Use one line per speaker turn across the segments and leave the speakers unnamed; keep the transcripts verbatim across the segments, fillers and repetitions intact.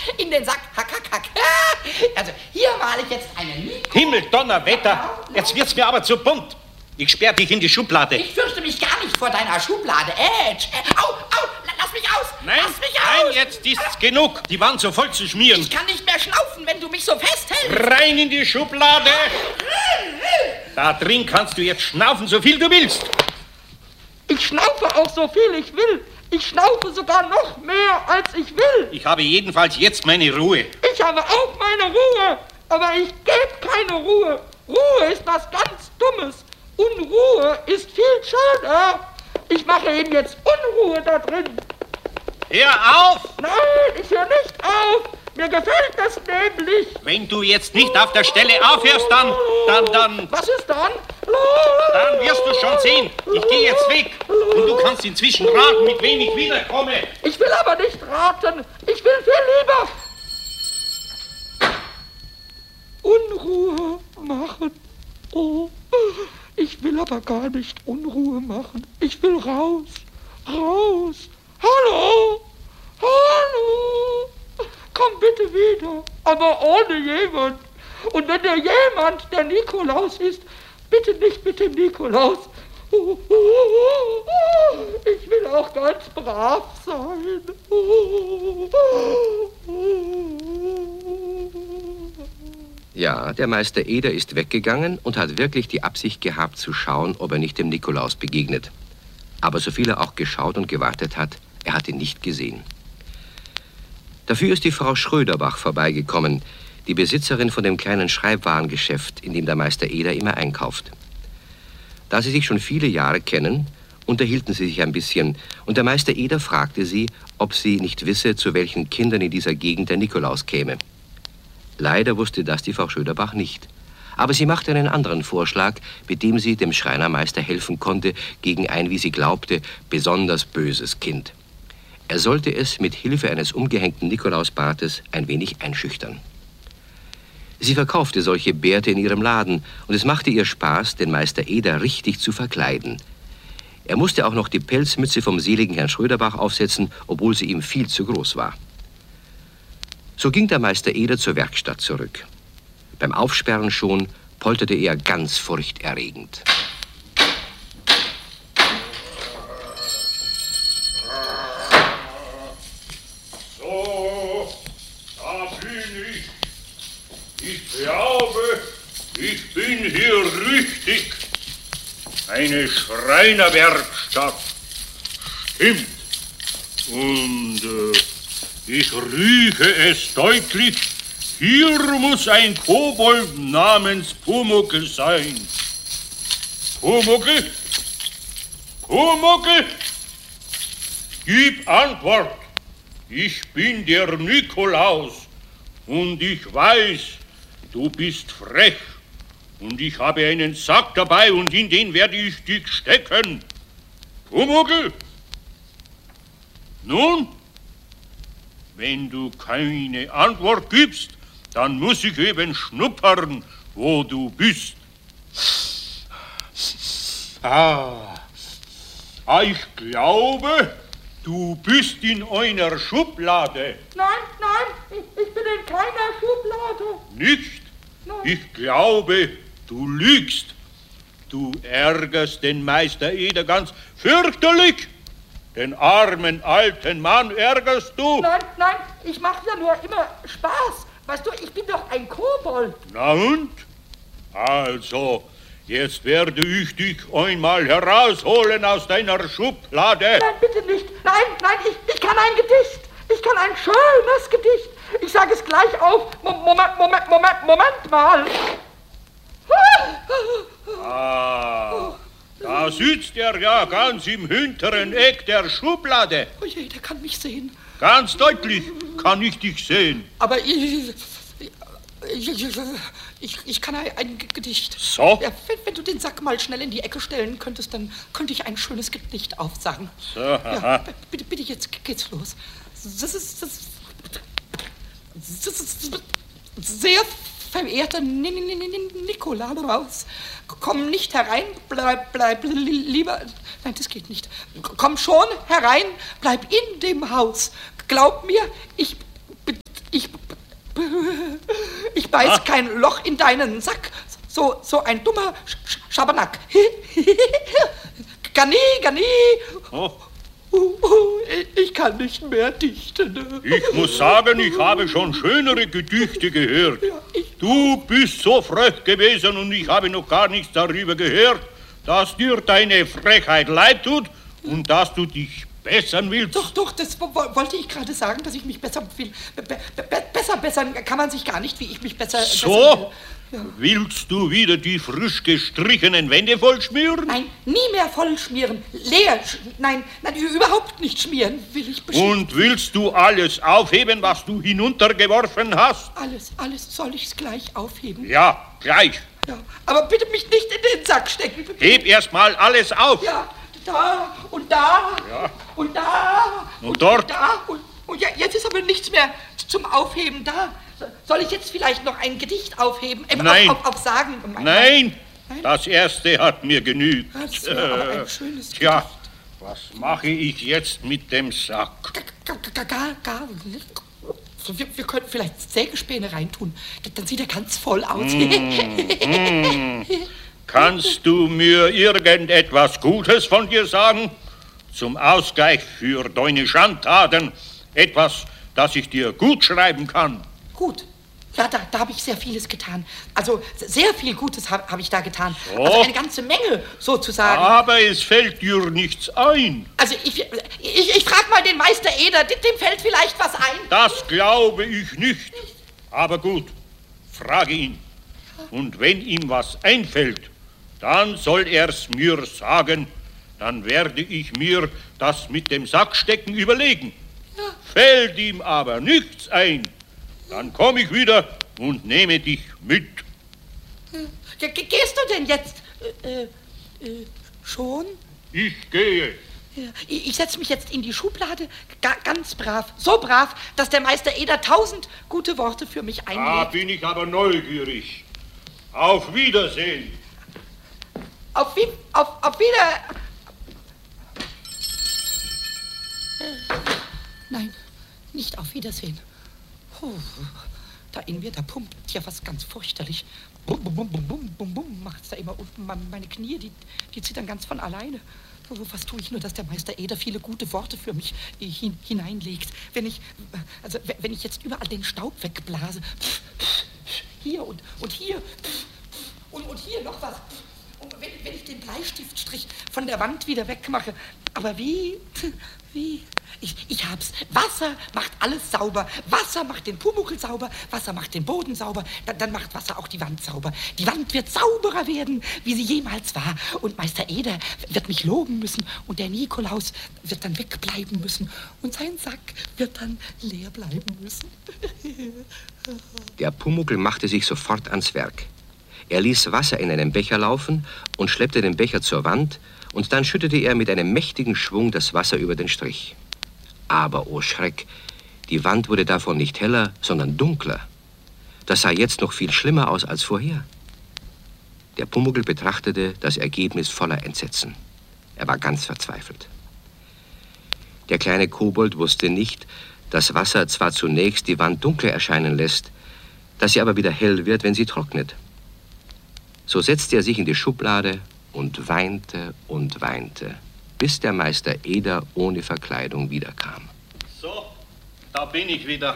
in den Sack. Hack, hack, hack. Also, hier male ich jetzt einen Nico.
Himmel, Donnerwetter. Jetzt wird's mir aber zu bunt. Ich sperr dich in die Schublade.
Ich fürchte mich gar nicht vor deiner Schublade. Edge. Au, au, lass mich aus.
Nein,
lass mich aus.
nein, jetzt ist's genug. Die Wand so voll zu schmieren.
Ich kann nicht mehr schnaufen, wenn du mich so festhältst.
Rein in die Schublade. Da drin kannst du jetzt schnaufen, so viel du willst.
Ich schnaufe auch so viel ich will. Ich schnaufe sogar noch mehr, als ich will.
Ich habe jedenfalls jetzt meine Ruhe.
Ich habe auch meine Ruhe, aber ich gebe keine Ruhe. Ruhe ist was ganz Dummes. Unruhe ist viel schöner. Ich mache ihm jetzt Unruhe da drin.
Hör auf!
Nein, ich höre nicht auf. Mir gefällt das nämlich.
Wenn du jetzt nicht auf der Stelle aufhörst, dann, dann, dann...
Was ist dann?
Dann wirst du schon sehen. Ich gehe jetzt weg. Und du kannst inzwischen raten, mit wem ich wiederkomme.
Ich will aber nicht raten. Ich will viel lieber Unruhe machen. Oh, ich will aber gar nicht Unruhe machen. Ich will raus, raus. Hallo, hallo. Komm bitte wieder, aber ohne jemand. Und wenn der jemand der Nikolaus ist, bitte nicht mit dem Nikolaus. Ich will auch ganz brav sein.
Ja, der Meister Eder ist weggegangen und hat wirklich die Absicht gehabt zu schauen, ob er nicht dem Nikolaus begegnet. Aber so viel er auch geschaut und gewartet hat, er hat ihn nicht gesehen. Dafür ist die Frau Schröderbach vorbeigekommen, die Besitzerin von dem kleinen Schreibwarengeschäft, in dem der Meister Eder immer einkauft. Da sie sich schon viele Jahre kennen, unterhielten sie sich ein bisschen, und der Meister Eder fragte sie, ob sie nicht wisse, zu welchen Kindern in dieser Gegend der Nikolaus käme. Leider wusste das die Frau Schröderbach nicht. Aber sie machte einen anderen Vorschlag, mit dem sie dem Schreinermeister helfen konnte gegen ein, wie sie glaubte, besonders böses Kind. Er sollte es mit Hilfe eines umgehängten Nikolausbartes ein wenig einschüchtern. Sie verkaufte solche Bärte in ihrem Laden, und es machte ihr Spaß, den Meister Eder richtig zu verkleiden. Er musste auch noch die Pelzmütze vom seligen Herrn Schröderbach aufsetzen, obwohl sie ihm viel zu groß war. So ging der Meister Eder zur Werkstatt zurück. Beim Aufsperren schon polterte er ganz furchterregend.
So, da bin ich. Ich glaube, ich bin hier richtig. Eine Schreinerwerkstatt. Stimmt. Und äh, ich rieche es deutlich. Hier muss ein Kobold namens Pumuckl sein. Pumuckl? Pumuckl? Gib Antwort. Ich bin der Nikolaus und ich weiß, du bist frech und ich habe einen Sack dabei und in den werde ich dich stecken. Pumuckl? Nun, wenn du keine Antwort gibst, dann muss ich eben schnuppern, wo du bist. Ah, ich glaube, du bist in einer Schublade.
Nein, nein, ich, ich bin in keiner Schublade.
Nicht?
Nein.
Ich glaube, du lügst. Du ärgerst den Meister Eder ganz fürchterlich. Den armen alten Mann ärgerst du.
Nein, nein, ich mache ja nur immer Spaß. Weißt du, ich bin doch ein Kobold.
Na und? Also, jetzt werde ich dich einmal herausholen aus deiner Schublade.
Nein, bitte nicht. Nein, nein, ich, ich kann ein Gedicht. Ich kann ein schönes Gedicht. Ich sage es gleich auf. Moment, Moment, Moment, Moment mal.
Ah, da sitzt er ja ganz im hinteren Eck der Schublade.
Oh je, der kann mich sehen.
Ganz deutlich kann ich dich sehen.
Aber ich, ich, ich, ich kann ein Gedicht.
So?
Ja, wenn, wenn du den Sack mal schnell in die Ecke stellen könntest, dann könnte ich ein schönes Gedicht aufsagen.
So,
ja, bitte, bitte, jetzt geht's los. Das ist, das, das ist sehr verehrter Nikolaus. Komm nicht herein, bleib, bleib lieber... Nein, das geht nicht. Komm schon herein, bleib in dem Haus. Glaub mir, ich, ich weiß
Ah.
kein Loch in deinen Sack. So, so ein dummer Sch Sch Schabernack. Garni, Garni.
Oh.
Uh, uh, ich kann nicht mehr dichten.
Ich muss sagen, ich habe schon schönere Gedichte gehört.
Ja, ich-
Du bist so frech gewesen und ich habe noch gar nichts darüber gehört, dass dir deine Frechheit leid tut und dass du dich bessern willst.
Doch, doch, das wo- wo- wollte ich gerade sagen, dass ich mich besser will. Be be be besser bessern kann man sich gar nicht, wie ich mich besser bessern
So?
will. Ja.
Willst du wieder die frisch gestrichenen Wände vollschmieren?
Nein, nie mehr voll schmieren. Leer, sch nein, nein, überhaupt nicht schmieren, will ich bestimmt.
Und willst du alles aufheben, was du hinuntergeworfen hast?
Alles, alles soll ich's gleich aufheben.
Ja, gleich.
Ja, aber bitte mich nicht in den Sack stecken.
Heb erst mal alles auf.
Ja, da und da
Ja.
und da
Und dort.
da und, und ja, jetzt ist aber nichts mehr zum Aufheben da. Soll ich jetzt vielleicht noch ein Gedicht aufheben? Ähm,
Nein.
Auf, auf, auf Sagen?
Nein,
Nein?
das erste hat mir genügt.
Das wäre aber ein schönes
Tja,
Gedicht.
was mache ich jetzt mit dem Sack?
Gar, gar, gar, gar nicht. So, wir, wir könnten vielleicht Sägespäne reintun. Dann sieht er ganz voll aus.
Kannst du mir irgendetwas Gutes von dir sagen? Zum Ausgleich für deine Schandtaten. Etwas, das ich dir gut schreiben kann.
Gut. Ja, da, da habe ich sehr vieles getan. Also sehr viel Gutes habe hab ich da getan.
So.
Also eine ganze Menge sozusagen.
Aber es fällt dir nichts ein.
Also ich, ich, ich frage mal den Meister Eder, dem, dem fällt vielleicht was ein.
Das glaube ich nicht. Aber gut, frage ihn. Und wenn ihm was einfällt, dann soll er's mir sagen. Dann werde ich mir das mit dem Sackstecken überlegen.
Ja.
Fällt ihm aber nichts ein, dann komme ich wieder und nehme dich mit.
Ja, ge- gehst du denn jetzt äh, äh, schon?
Ich gehe.
Ja, ich ich setze mich jetzt in die Schublade, ga, ganz brav, so brav, dass der Meister Eder tausend gute Worte für mich
Da
einlegt.
bin ich aber neugierig. Auf Wiedersehen.
Auf, wie, auf, auf wieder... Äh, Nein, nicht auf Wiedersehen. Puh, da in mir, da pumpt ja was ganz fürchterlich. Bum, bum, bum, bum, bum, bum, bum, macht's da immer unten. Me- Meine Knie, die, die zittern ganz von alleine. Oh, was tue ich nur, dass der Meister Eder viele gute Worte für mich äh, hin, hineinlegt. Wenn ich, also w- wenn ich jetzt überall den Staub wegblase, hier und, und hier und, und hier noch was. Und wenn, wenn ich den Bleistiftstrich von der Wand wieder wegmache. Aber wie? Wie? Ich, ich hab's. Wasser macht alles sauber. Wasser macht den Pumuckl sauber. Wasser macht den Boden sauber. Dann, dann macht Wasser auch die Wand sauber. Die Wand wird sauberer werden, wie sie jemals war. Und Meister Eder wird mich loben müssen. Und der Nikolaus wird dann wegbleiben müssen. Und sein Sack wird dann leer bleiben müssen.
Der Pumuckl machte sich sofort ans Werk. Er ließ Wasser in einen Becher laufen und schleppte den Becher zur Wand, und dann schüttete er mit einem mächtigen Schwung das Wasser über den Strich. Aber, oh Schreck, die Wand wurde davon nicht heller, sondern dunkler. Das sah jetzt noch viel schlimmer aus als vorher. Der Pumuckl betrachtete das Ergebnis voller Entsetzen. Er war ganz verzweifelt. Der kleine Kobold wusste nicht, dass Wasser zwar zunächst die Wand dunkler erscheinen lässt, dass sie aber wieder hell wird, wenn sie trocknet. So setzte er sich in die Schublade und weinte und weinte, bis der Meister Eder ohne Verkleidung wiederkam.
So, da bin ich wieder.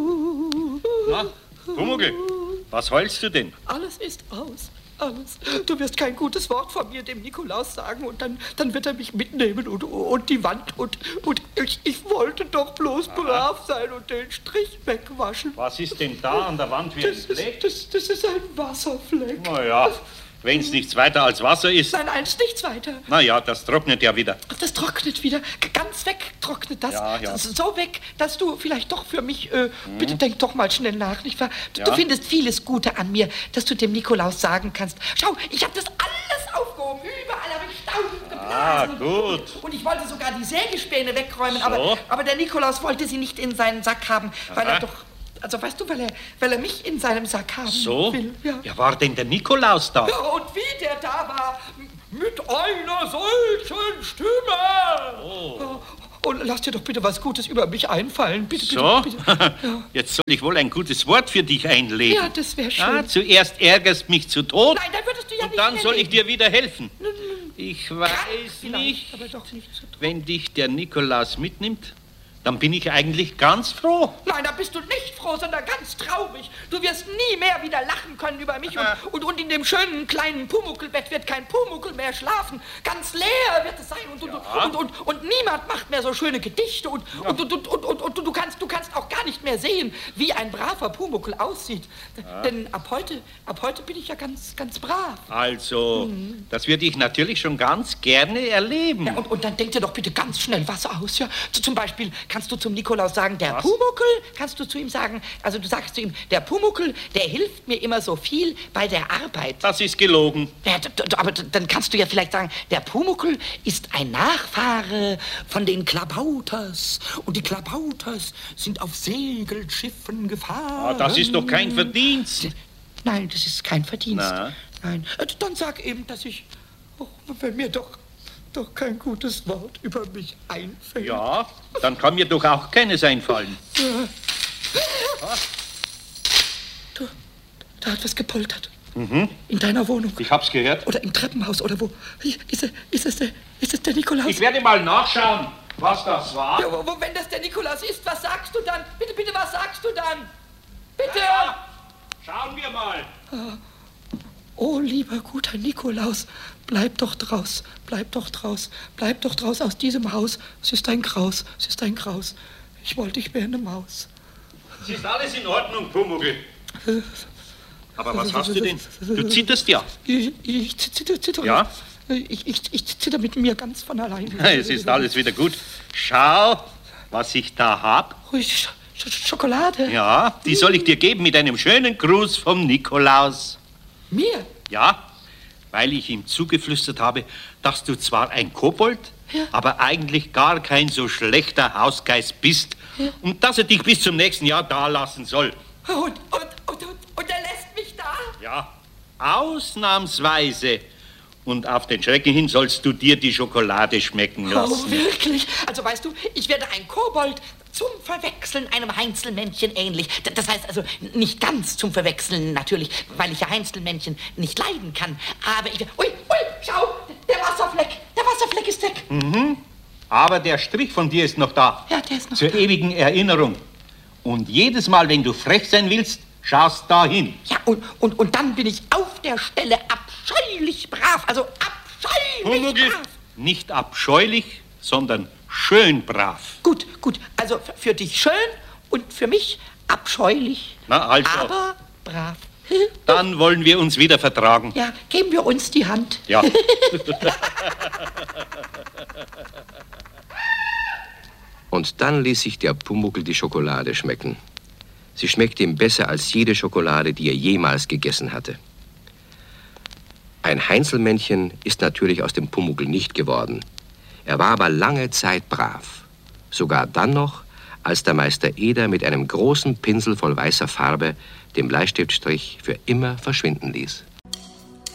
Na, Pumuckl, was heulst du denn?
Alles ist aus. Alles. Du wirst kein gutes Wort von mir dem Nikolaus sagen und dann, dann wird er mich mitnehmen und, und die Wand und, und ich, ich wollte doch bloß brav sein und den Strich wegwaschen.
Was ist denn da an der Wand wie ein
Das
Fleck?
ist, das, das ist ein Wasserfleck.
Na ja, wenn es nichts weiter als Wasser ist,
Nein, eins, nichts weiter.
na ja, das trocknet ja wieder.
Das trocknet wieder. G- Ganz weg trocknet das.
Ja, ja.
So so weg, dass du vielleicht doch für mich, äh, bitte denk doch mal schnell nach, nicht wahr? Du,
Ja.
du findest vieles Gute an mir, dass du dem Nikolaus sagen kannst. Schau, ich habe das alles aufgehoben. Überall habe ich Staub
Ah,
geblasen.
gut.
Und ich wollte sogar die Sägespäne wegräumen,
So.
aber, aber der Nikolaus wollte sie nicht in seinen Sack haben, weil
Aha.
er doch, also weißt du, weil er, weil er mich in seinem Sack haben
So?
will. Ja.
Ja, war denn der Nikolaus da?
Ja, und wie der da war, m- mit einer solchen Stimme.
Oh.
oh, lass dir doch bitte was Gutes über mich einfallen. Bitte,
So,
bitte, bitte. Ja.
jetzt soll ich wohl ein gutes Wort für dich einlegen.
Ja, das wäre schön.
Ah, zuerst ärgerst mich zu Tod.
Nein, dann würdest du ja
und
nicht
dann
mehr
soll ich
leben.
dir wieder helfen. Ich weiß
Vielleicht,
nicht,
aber doch nicht so toll.
wenn dich der Nikolaus mitnimmt, dann bin ich eigentlich ganz froh.
Nein, da bist du nicht froh, sondern ganz traurig. Du wirst nie mehr wieder lachen können über mich und, und, und in dem schönen kleinen Pumuckelbett wird kein Pumuckel mehr schlafen. Ganz leer wird es sein und, und,
Ja.
und, und, und, und niemand macht mehr so schöne Gedichte und,
Ja.
und, und, und, und, und, und du, kannst, du kannst auch gar nicht mehr sehen, wie ein braver Pumuckel aussieht.
Ja.
Denn ab heute, ab heute bin ich ja ganz, ganz brav.
Also, das würde ich natürlich schon ganz gerne erleben.
Ja, und, und dann denk dir doch bitte ganz schnell was aus, ja? Z- Zum Beispiel kannst du zum Nikolaus sagen, der
Was?
Pumuckel, kannst du zu ihm sagen, also du sagst zu ihm, der Pumuckel, der hilft mir immer so viel bei der Arbeit.
Das ist gelogen.
Ja, d- d- aber d- dann kannst du ja vielleicht sagen, der Pumuckel ist ein Nachfahre von den Klabauters. Und die Klabauters sind auf Segelschiffen gefahren.
Ah, das ist doch kein Verdienst.
Nein, das ist kein Verdienst.
Na?
Nein, äh, dann sag eben, dass ich, oh, wenn mir doch, doch kein gutes Wort über mich einfällt.
Ja, dann kann mir doch auch keines einfallen.
Du, da hat was gepoltert.
Mhm.
In deiner Wohnung.
Ich hab's gehört.
Oder im Treppenhaus oder wo. Ist, er, ist, es, der, ist es der Nikolaus?
Ich werde mal nachschauen, was das war.
Ja, wo, wo, wenn das der Nikolaus ist, was sagst du dann? Bitte, bitte, was sagst du dann? Bitte!
Ja, schauen wir mal.
Oh, lieber guter Nikolaus, bleib doch draus, bleib doch draus, bleib doch draus aus diesem Haus. Es ist ein Graus, es ist ein Graus. Ich wollte, ich wäre eine Maus.
Es ist alles in Ordnung, Pumuckl. Aber was hast du denn? Du zitterst ja.
Ich, ich zitter, zitter.
Ja?
Ich, ich, ich zitter mit mir ganz von allein.
Es ist alles wieder gut. Schau, was ich da hab.
Oh, Sch Sch Schokolade.
Ja, die soll ich dir geben mit einem schönen Gruß vom Nikolaus.
Mir?
Ja, weil ich ihm zugeflüstert habe, dass du zwar ein Kobold,
Ja.
aber eigentlich gar kein so schlechter Hausgeist bist.
Ja.
Und dass er dich bis zum nächsten Jahr da lassen soll.
Und, und, und, und, und er lässt mich da?
Ja, ausnahmsweise. Und auf den Schrecken hin sollst du dir die Schokolade schmecken
Oh,
lassen.
wirklich? Also weißt du, ich werde ein Kobold zum Verwechseln einem Heinzelmännchen ähnlich. D- Das heißt also nicht ganz zum Verwechseln natürlich, weil ich ja Heinzelmännchen nicht leiden kann. Aber ich... Ui, ui, schau, der Wasserfleck, der Wasserfleck ist weg.
Mhm. Aber der Strich von dir ist noch da.
Ja, der ist noch
Zur
da.
ewigen Erinnerung. Und jedes Mal, wenn du frech sein willst, schaust da hin.
Ja, und, und, und dann bin ich auf der Stelle abscheulich brav. Also abscheulich
Pumuckl,
brav.
nicht abscheulich, sondern schön brav.
Gut, gut. Also f- für dich schön und für mich abscheulich.
Na, also.
Aber brav.
Dann wollen wir uns wieder vertragen.
Ja, geben wir uns die Hand.
Ja.
Und dann ließ sich der Pumuckl die Schokolade schmecken. Sie schmeckte ihm besser als jede Schokolade, die er jemals gegessen hatte. Ein Heinzelmännchen ist natürlich aus dem Pumuckl nicht geworden. Er war aber lange Zeit brav. Sogar dann noch, als der Meister Eder mit einem großen Pinsel voll weißer Farbe den Bleistiftstrich für immer verschwinden ließ.